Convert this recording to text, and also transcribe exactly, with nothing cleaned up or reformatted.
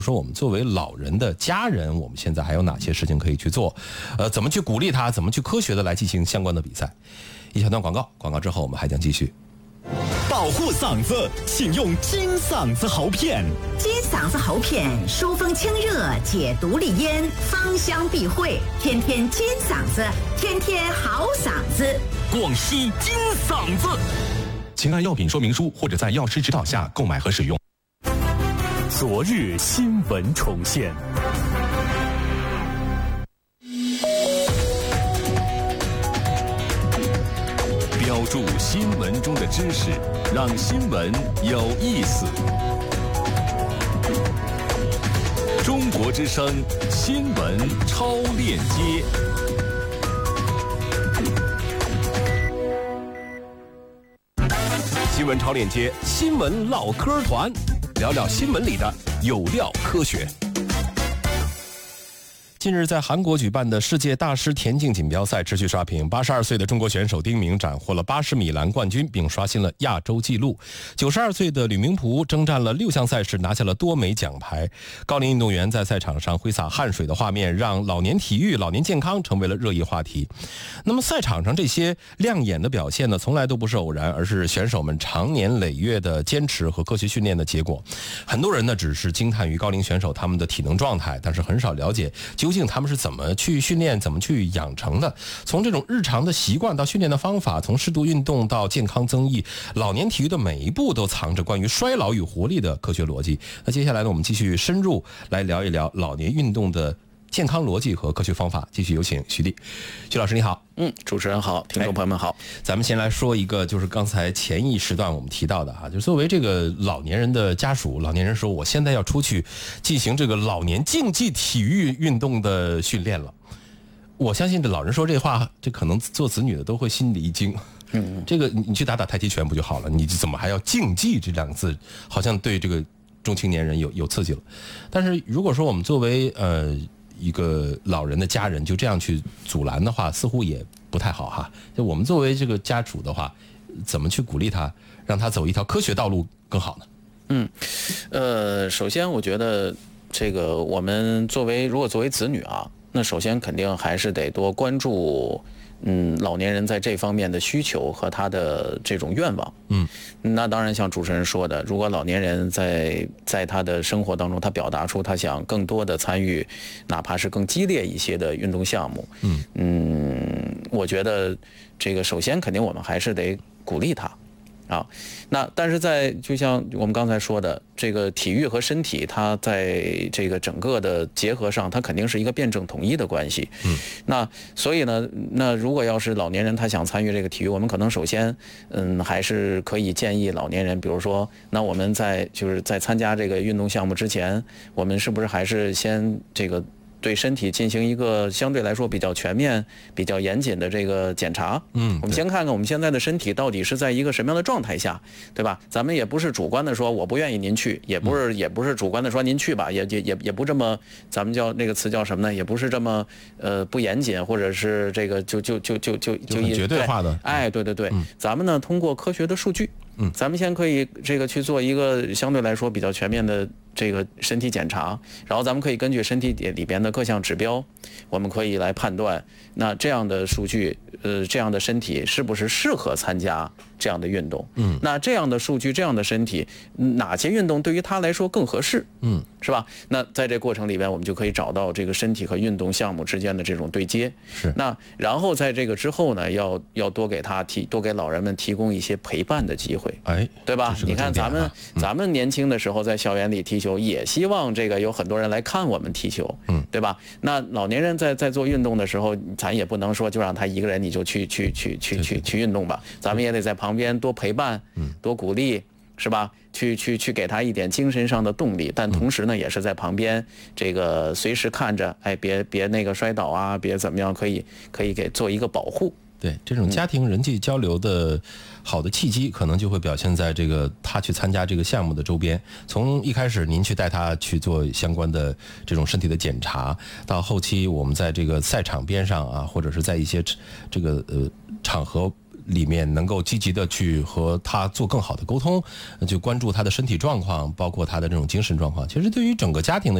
说我们作为老人的家人，我们现在还有哪些事情可以去做？呃，怎么去鼓励他？怎么去科学的来进行相关的比赛？一小段广告，广告之后我们还将继续。 保护嗓子，请用金嗓子喉片。 金嗓子喉片疏风清热，解毒利咽，芳香避秽，天天金嗓子，天天好嗓子。 广西金嗓子， 请按药品说明书或者在药师指导下购买和使用。 昨日新闻重现。标注新闻中的知识，让新闻有意思。中国之声新闻超链接。 新闻超链接，新闻唠嗑团，聊聊新闻里的有料科学。 近日，在韩国举办的世界大师田径锦标赛持续刷屏，八十二岁的中国选手丁明斩获了八十米栏冠军，并刷新了亚洲纪录。九十二岁的吕明璞征战了六项赛事，拿下了多枚奖牌。高龄运动员在赛场上挥洒汗水的画面，让老年体育、老年健康成为了热议话题。那么，赛场上这些亮眼的表现呢，从来都不是偶然，而是选手们长年累月的坚持和科学训练的结果。很多人呢，只是惊叹于高龄选手他们的体能状态，但是很少了解究竟他们是怎么去训练，怎么去养成的。从这种日常的习惯到训练的方法，从适度运动到健康增益，老年体育的每一步都藏着关于衰老与活力的科学逻辑。那接下来呢，我们继续深入来聊一聊老年运动的健康逻辑和科学方法。继续有请徐丽。徐老师你好。 嗯，主持人好，听众朋友们好。 咱们先来说一个，就是刚才前一时段我们提到的哈，就是作为这个老年人的家属，老年人说我现在要出去进行这个老年竞技体育运动的训练了。我相信这老人说这话，这可能做子女的都会心里一惊。嗯，这个你去打打太极拳不就好了？你怎么还要竞技这两个字？好像对这个中青年人有有刺激了。但是如果说我们作为呃一个老人的家人就这样去阻拦的话，似乎也不太好哈。就我们作为这个家属的话，怎么去鼓励他，让他走一条科学道路更好呢？ 嗯，呃，首先我觉得这个我们作为如果作为子女啊，那首先肯定还是得多关注。嗯，老年人在这方面的需求和他的这种愿望，嗯，那当然像主持人说的，如果老年人在在他的生活当中，他表达出他想更多的参与，哪怕是更激烈一些的运动项目，嗯嗯，我觉得这个首先肯定我们还是得鼓励他。啊，那但是在就像我们刚才说的，这个体育和身体，它在这个整个的结合上，它肯定是一个辩证统一的关系。嗯，那所以呢，那如果要是老年人他想参与这个体育，我们可能首先，嗯，还是可以建议老年人，比如说，那我们在就是在参加这个运动项目之前，我们是不是还是先这个。对身体进行一个相对来说比较全面、比较严谨的这个检查。嗯，我们先看看我们现在的身体到底是在一个什么样的状态下，对吧？咱们也不是主观的说我不愿意您去，也不是、嗯、也不是主观的说您去吧，也也也也不这么，咱们叫那个词叫什么呢？也不是这么呃不严谨，或者是这个就就就就就就绝对化的。 哎，对对对，嗯、咱们呢通过科学的数据。嗯，咱们先可以这个去做一个相对来说比较全面的这个身体检查，然后咱们可以根据身体里边的各项指标，我们可以来判断，那这样的数据，呃，这样的身体是不是适合参加这样的运动？嗯，那这样的数据，这样的身体，哪些运动对于他来说更合适？嗯，是吧？那在这过程里边，我们就可以找到这个身体和运动项目之间的这种对接。是，那然后在这个之后呢，要要多给他提，多给老人们提供一些陪伴的机会。哎，对吧？你看咱们、嗯、咱们年轻的时候在校园里踢球，也希望这个有很多人来看我们踢球，嗯，对吧？那老年人在在做运动的时候，咱也不能说就让他一个人你就去去去去去去运动吧，咱们也得在旁边多陪伴，嗯，多鼓励，是吧？去去去给他一点精神上的动力，但同时呢，也是在旁边这个随时看着，哎，别别那个摔倒啊，别怎么样，可以可以给做一个保护。 对，这种家庭人际交流的好的契机，可能就会表现在这个他去参加这个项目的周边。从一开始您去带他去做相关的这种身体的检查，到后期我们在这个赛场边上啊，或者是在一些这个呃场合里面能够积极的去和他做更好的沟通，就关注他的身体状况，包括他的这种精神状况。其实对于整个家庭的